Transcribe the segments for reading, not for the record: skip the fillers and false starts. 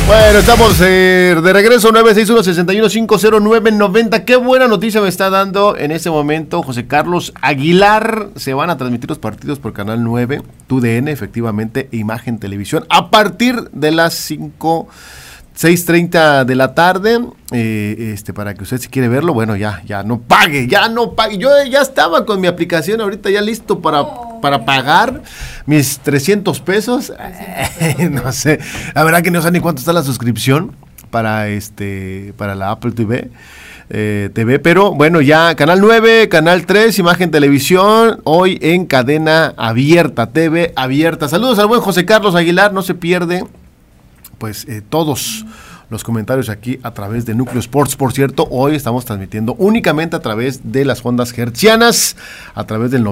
Bueno, estamos de regreso, 961-61-50990. Qué buena noticia me está dando en este momento José Carlos Aguilar. Se van a transmitir los partidos por Canal 9, TUDN, efectivamente, e Imagen Televisión, a partir de las 6:30 de la tarde, para que usted si quiere verlo, bueno, ya no pague. Yo ya estaba con mi aplicación ahorita ya listo para pagar mis 300 pesos. No sé, la verdad que no sé ni cuánto está la suscripción para la Apple TV. Pero bueno, ya Canal 9, Canal 3, Imagen Televisión, hoy en cadena abierta, TV abierta. Saludos al buen José Carlos Aguilar, no se pierde pues todos los comentarios aquí a través de Núcleo Sports. Por cierto, hoy estamos transmitiendo únicamente a través de las ondas hertzianas, a través del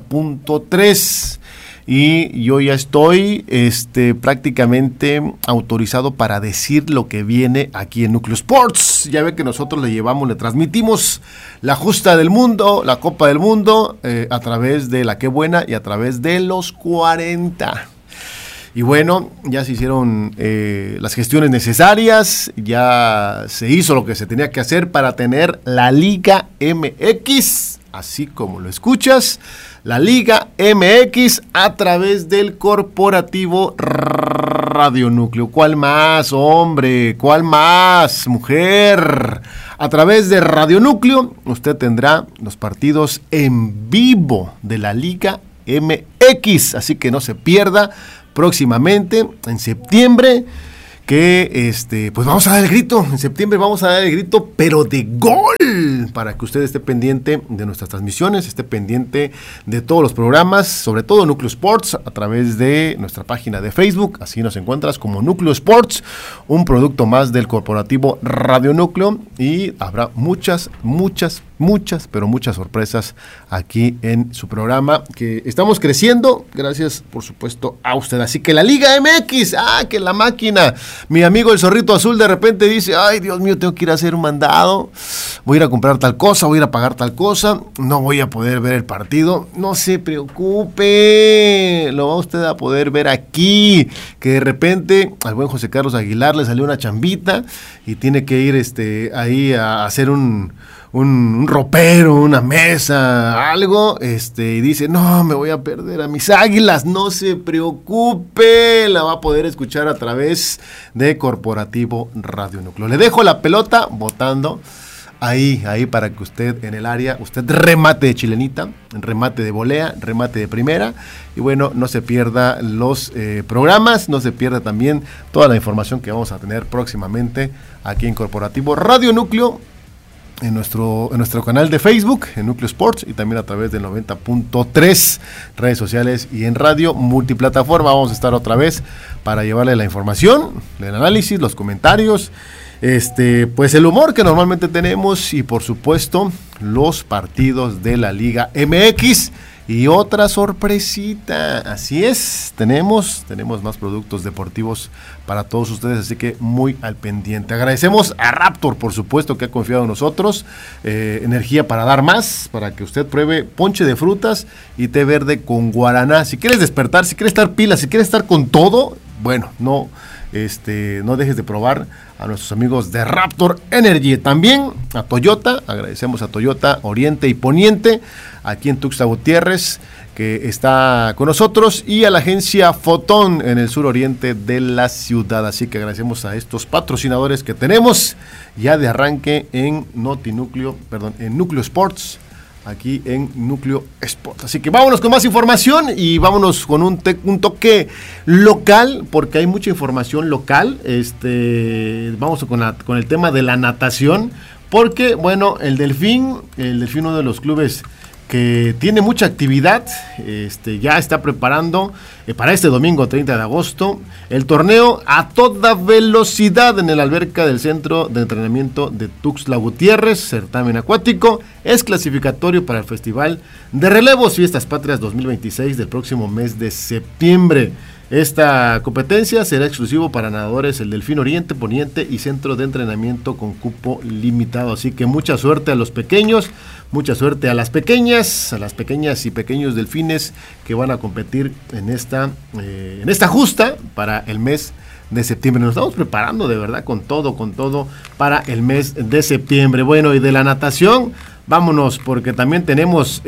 90.3. Y yo ya estoy prácticamente autorizado para decir lo que viene aquí en Núcleo Sports. Ya ve que nosotros le transmitimos la justa del mundo, la Copa del Mundo, a través de la Qué Buena y a través de los 40. Y bueno, ya se hicieron las gestiones necesarias, ya se hizo lo que se tenía que hacer para tener la Liga MX, así como lo escuchas, la Liga MX a través del corporativo Radio Núcleo. ¿Cuál más, hombre? ¿Cuál más, mujer? A través de Radio Núcleo usted tendrá los partidos en vivo de la Liga MX, así que no se pierda. Próximamente, en septiembre, que pues vamos a dar el grito. En septiembre vamos a dar el grito, pero de gol, para que usted esté pendiente de nuestras transmisiones, esté pendiente de todos los programas, sobre todo Núcleo Sports, a través de nuestra página de Facebook. Así nos encuentras como Núcleo Sports, un producto más del corporativo Radio Núcleo, y habrá muchas sorpresas aquí en su programa, que estamos creciendo gracias, por supuesto, a usted. Así que la Liga MX, que la máquina. Mi amigo el Zorrito Azul de repente dice, ay, Dios mío, tengo que ir a hacer un mandado, voy a ir a comprar tal cosa, voy a ir a pagar tal cosa, no voy a poder ver el partido. No se preocupe, lo va usted a poder ver aquí, que de repente al buen José Carlos Aguilar le salió una chambita y tiene que ir ahí a hacer un ropero, una mesa, algo, y dice, no, me voy a perder a mis Águilas. No se preocupe, la va a poder escuchar a través de Corporativo Radio Núcleo. Le dejo la pelota botando ahí para que usted en el área, usted remate de chilenita, remate de volea, remate de primera, y bueno, no se pierda los programas, no se pierda también toda la información que vamos a tener próximamente aquí en Corporativo Radio Núcleo, en nuestro canal de Facebook, en Núcleo Sports, y también a través del 90.3, redes sociales y en radio multiplataforma. Vamos a estar otra vez para llevarle la información, el análisis, los comentarios, pues el humor que normalmente tenemos, y por supuesto los partidos de la Liga MX. Y otra sorpresita, así es, tenemos más productos deportivos para todos ustedes, así que muy al pendiente. Agradecemos a Raptor, por supuesto, que ha confiado en nosotros, energía para dar más, para que usted pruebe ponche de frutas y té verde con guaraná. Si quieres despertar, si quieres estar pilas, si quieres estar con todo, bueno, no dejes de probar a nuestros amigos de Raptor Energy. También a Toyota, agradecemos a Toyota Oriente y Poniente, aquí en Tuxtla Gutiérrez, que está con nosotros, y a la agencia Fotón en el suroriente de la ciudad. Así que agradecemos a estos patrocinadores que tenemos ya de arranque en en Núcleo Sports, aquí en Núcleo Sports. Así que vámonos con más información y vámonos con un toque local, porque hay mucha información local. Vamos con el tema de la natación, porque bueno, el Delfín, uno de los clubes que tiene mucha actividad, ya está preparando para este domingo 30 de agosto el torneo a toda velocidad en el alberca del Centro de Entrenamiento de Tuxtla Gutiérrez. Certamen acuático, es clasificatorio para el Festival de Relevos Fiestas Patrias 2026 del próximo mes de septiembre. Esta competencia será exclusivo para nadadores el Delfín Oriente, Poniente y Centro de Entrenamiento con cupo limitado. Así que mucha suerte a los pequeños, mucha suerte a las pequeñas y pequeños delfines que van a competir en esta justa para el mes de septiembre. Nos estamos preparando de verdad con todo para el mes de septiembre. Bueno, y de la natación, vámonos, porque también tenemos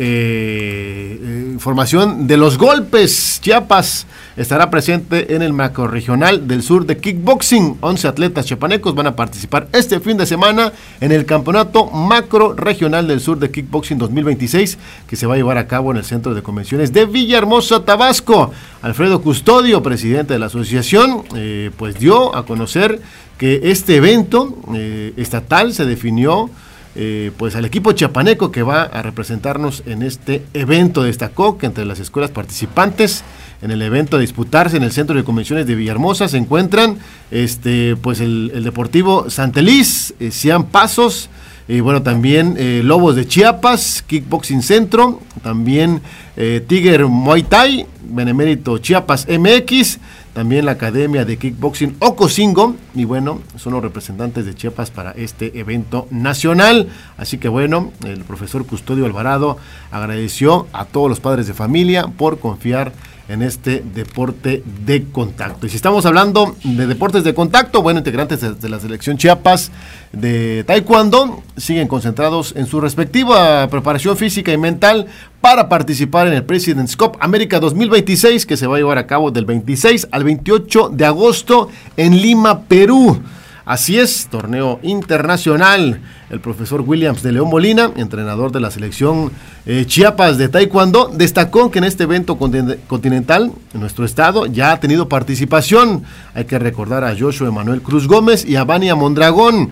información de los golpes. Chiapas estará presente en el macrorregional del sur de kickboxing. 11 atletas chiapanecos van a participar este fin de semana en el campeonato macrorregional del sur de kickboxing 2026, que se va a llevar a cabo en el centro de convenciones de Villahermosa, Tabasco. Alfredo Custodio, presidente de la asociación, pues dio a conocer que este evento estatal se definió pues al equipo chiapaneco que va a representarnos en este evento. Destacó que entre las escuelas participantes en el evento a disputarse en el centro de convenciones de Villahermosa se encuentran pues el Deportivo Santelís, Cian Pasos, y bueno, también Lobos de Chiapas, Kickboxing Centro, también Tiger Muay Thai, Benemérito Chiapas MX, también la Academia de Kickboxing Ocosingo, y bueno, son los representantes de Chiapas para este evento nacional. Así que bueno, el profesor Custodio Alvarado agradeció a todos los padres de familia por confiar en este deporte de contacto. Y si estamos hablando de deportes de contacto, bueno, integrantes de la selección Chiapas de Taekwondo siguen concentrados en su respectiva preparación física y mental para participar en el President's Cup América 2026, que se va a llevar a cabo del 26 al 28 de agosto en Lima, Perú. Así es, torneo internacional. El profesor Williams de León Molina, entrenador de la selección Chiapas de Taekwondo, destacó que en este evento continental, en nuestro estado, ya ha tenido participación. Hay que recordar a Joshua Emanuel Cruz Gómez y a Vania Mondragón.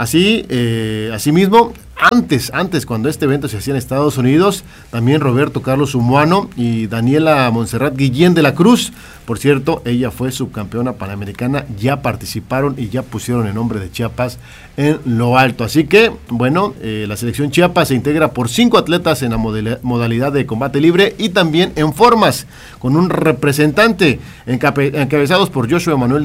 Asimismo, antes, cuando este evento se hacía en Estados Unidos, también Roberto Carlos Humuano y Daniela Montserrat Guillén de la Cruz, por cierto, ella fue subcampeona panamericana, ya participaron y ya pusieron el nombre de Chiapas en lo alto. Así que, bueno, la selección Chiapas se integra por 5 atletas en la modalidad de combate libre y también en formas, con un representante encabezados por Joshua Manuel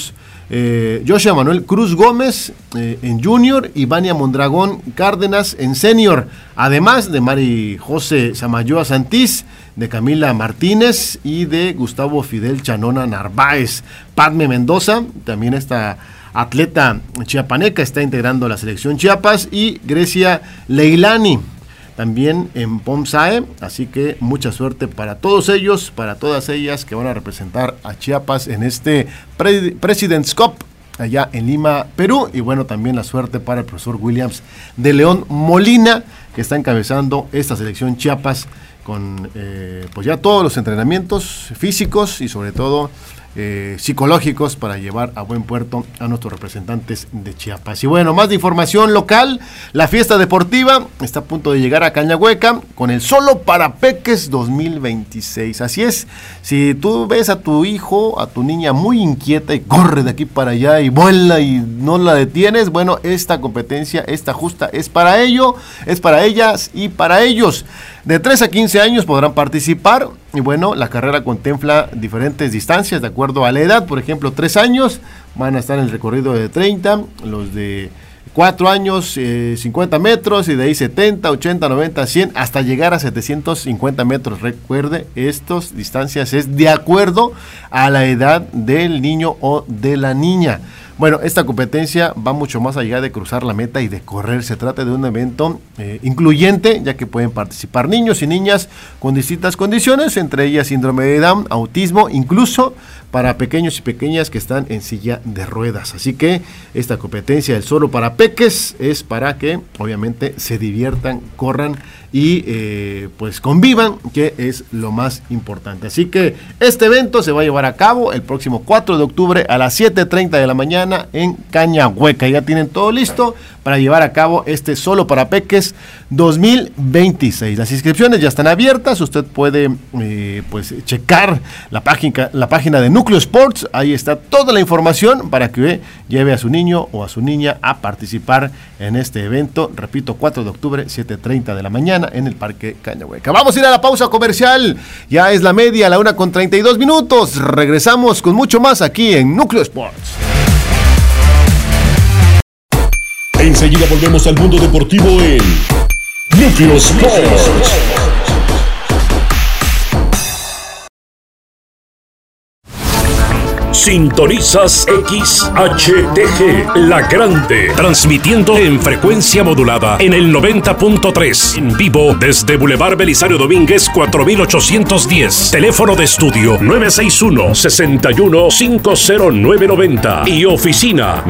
Cruz Gómez en junior y Vania Mondragón Cárdenas en senior, además de Mari José Samayoa Santís, de Camila Martínez y de Gustavo Fidel Chanona Narváez. Padme Mendoza, también esta atleta chiapaneca, está integrando la selección Chiapas, y Grecia Leilani también en POMSAE. Así que mucha suerte para todos ellos, para todas ellas que van a representar a Chiapas en este President's Cup allá en Lima, Perú. Y bueno, también la suerte para el profesor Williams de León Molina, que está encabezando esta selección Chiapas con pues ya todos los entrenamientos físicos y sobre todo psicológicos para llevar a buen puerto a nuestros representantes de Chiapas. Y bueno, más de información local. La fiesta deportiva está a punto de llegar a Cañahueca con el Solo para Peques 2026. Así es, si tú ves a tu hijo, a tu niña muy inquieta y corre de aquí para allá y vuela y no la detienes, bueno, esta competencia, esta justa, es para ello, es para ellas y para ellos. De 3 a 15 años podrán participar. Y bueno, la carrera contempla diferentes distancias de acuerdo a la edad. Por ejemplo, 3 años van a estar en el recorrido de 30, los de 4 años 50 metros, y de ahí 70, 80, 90, 100, hasta llegar a 750 metros. Recuerde, estas distancias es de acuerdo a la edad del niño o de la niña. Bueno, esta competencia va mucho más allá de cruzar la meta y de correr. Se trata de un evento incluyente, ya que pueden participar niños y niñas con distintas condiciones, entre ellas síndrome de Down, autismo, incluso para pequeños y pequeñas que están en silla de ruedas. Así que esta competencia del Solo para Peques es para que obviamente se diviertan, corran y pues convivan, que es lo más importante. Así que este evento se va a llevar a cabo el próximo 4 de octubre a las 7:30 de la mañana en Cañahueca. Ya tienen todo listo para llevar a cabo este Solo para Peques 2026. Las inscripciones ya están abiertas. Usted puede pues checar la página de Núcleo Sports. Ahí está toda la información para que lleve a su niño o a su niña a participar en este evento. Repito, 4 de octubre, 7:30 de la mañana en el Parque Cañahueca. Vamos a ir a la pausa comercial. Ya es la media, la 1:32. Regresamos con mucho más aquí en Núcleo Sports. Enseguida volvemos al mundo deportivo en Núcleo Sports. Sintonizas XHTG, La Grande, transmitiendo en frecuencia modulada en el 90.3, en vivo desde Boulevard Belisario Domínguez 4810, teléfono de estudio 961-61-50990 y oficina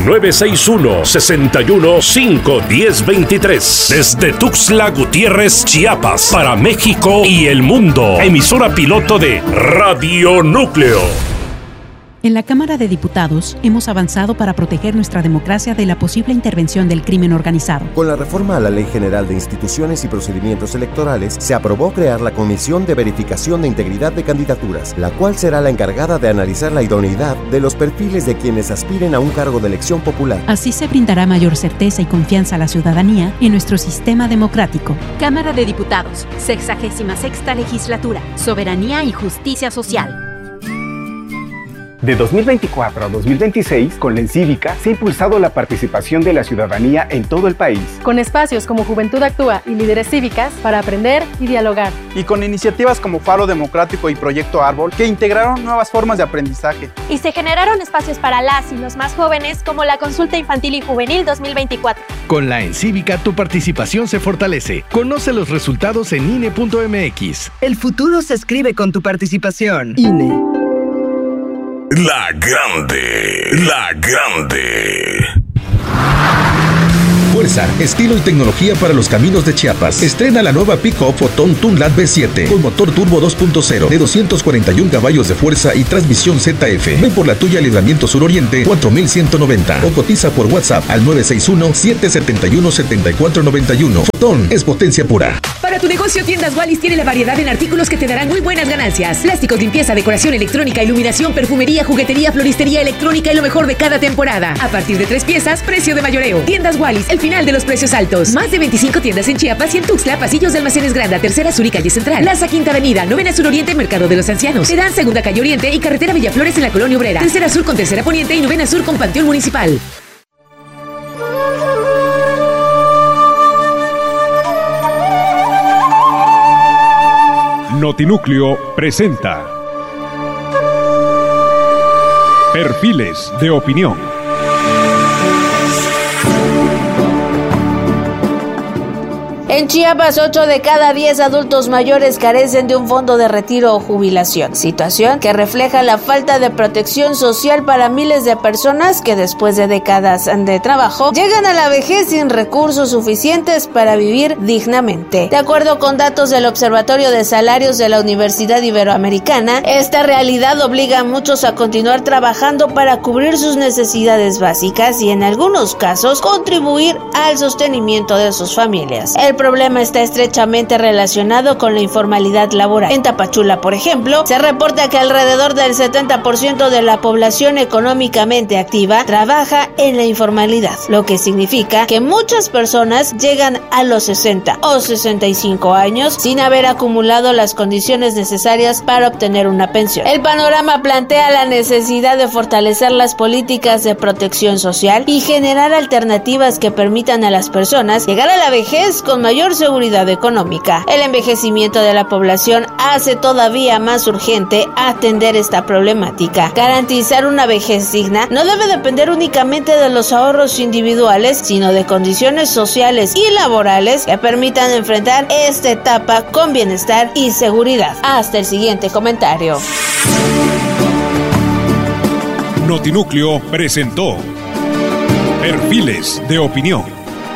961-61-51023, desde Tuxtla Gutiérrez, Chiapas, para México y el mundo. Emisora piloto de Radio Núcleo. En la Cámara de Diputados hemos avanzado para proteger nuestra democracia de la posible intervención del crimen organizado. Con la reforma a la Ley General de Instituciones y Procedimientos Electorales, se aprobó crear la Comisión de Verificación de Integridad de Candidaturas, la cual será la encargada de analizar la idoneidad de los perfiles de quienes aspiren a un cargo de elección popular. Así se brindará mayor certeza y confianza a la ciudadanía en nuestro sistema democrático. Cámara de Diputados, 66ª Legislatura, Soberanía y Justicia Social. De 2024 a 2026, con la Encívica, se ha impulsado la participación de la ciudadanía en todo el país. Con espacios como Juventud Actúa y Líderes Cívicas para aprender y dialogar. Y con iniciativas como Faro Democrático y Proyecto Árbol, que integraron nuevas formas de aprendizaje. Y se generaron espacios para las y los más jóvenes, como la Consulta Infantil y Juvenil 2024. Con la Encívica, tu participación se fortalece. Conoce los resultados en INE.mx. El futuro se escribe con tu participación. INE. La Grande, La Grande. Fuerza, estilo y tecnología para los caminos de Chiapas. Estrena la nueva pick-up Fotón Tunlat B7 con motor turbo 2.0 de 241 caballos de fuerza y transmisión ZF. Ven por la tuya al Libramiento Suroriente 4190 o cotiza por WhatsApp al 961-771-7491. Fotón es potencia pura. Para tu negocio, Tiendas Wallis tiene la variedad en artículos que te darán muy buenas ganancias. Plásticos, limpieza, decoración electrónica, iluminación, perfumería, juguetería, floristería electrónica y lo mejor de cada temporada. A partir de 3 piezas, precio de mayoreo. Tiendas Wallis, el final de los precios altos. Más de 25 tiendas en Chiapas y en Tuxtla, pasillos de Almacenes Granda, Tercera Sur y Calle Central. Plaza Quinta Avenida, Novena Sur Oriente, Mercado de los Ancianos. Terán Segunda Calle Oriente y Carretera Villaflores en la Colonia Obrera. Tercera Sur con Tercera Poniente y Novena Sur con Panteón Municipal. Notinúcleo presenta Perfiles de Opinión. En Chiapas, 8 de cada 10 adultos mayores carecen de un fondo de retiro o jubilación, situación que refleja la falta de protección social para miles de personas que después de décadas de trabajo llegan a la vejez sin recursos suficientes para vivir dignamente. De acuerdo con datos del Observatorio de Salarios de la Universidad Iberoamericana, esta realidad obliga a muchos a continuar trabajando para cubrir sus necesidades básicas y en algunos casos contribuir al sostenimiento de sus familias. El problema está estrechamente relacionado con la informalidad laboral. En Tapachula, por ejemplo, se reporta que alrededor del 70% de la población económicamente activa trabaja en la informalidad, lo que significa que muchas personas llegan a los 60 o 65 años sin haber acumulado las condiciones necesarias para obtener una pensión. El panorama plantea la necesidad de fortalecer las políticas de protección social y generar alternativas que permitan a las personas llegar a la vejez con mayor seguridad económica. El envejecimiento de la población hace todavía más urgente atender esta problemática. Garantizar una vejez digna no debe depender únicamente de los ahorros individuales, sino de condiciones sociales y laborales que permitan enfrentar esta etapa con bienestar y seguridad. Hasta el siguiente comentario. Notinúcleo presentó Perfiles de Opinión.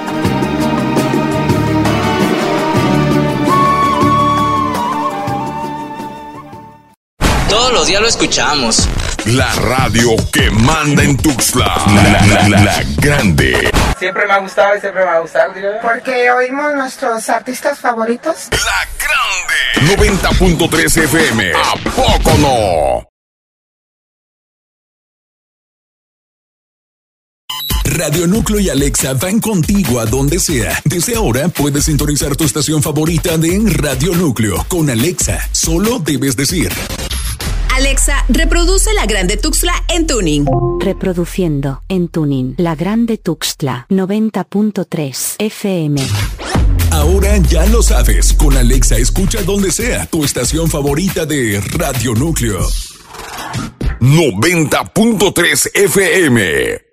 Todos los días lo escuchamos. La radio que manda en Tuxtla. La Grande. Siempre me ha gustado y siempre me va a gustar. Porque oímos nuestros artistas favoritos. La Grande. 90.3 FM. ¿A poco no? Radio Núcleo y Alexa van contigo a donde sea. Desde ahora puedes sintonizar tu estación favorita de Radio Núcleo. Con Alexa, solo debes decir: Alexa, reproduce La Grande Tuxtla en tuning. Reproduciendo en tuning La Grande Tuxtla 90.3 FM. Ahora ya lo sabes. Con Alexa escucha donde sea tu estación favorita de Radio Núcleo. 90.3 FM.